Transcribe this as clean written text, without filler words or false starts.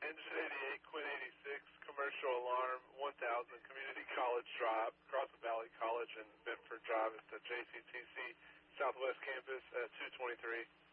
Engine 88, Quinn 86, commercial alarm, 1000 Community College Drive, Crossing Valley College and Bedford Drive at the JCTC Southwest Campus at 223.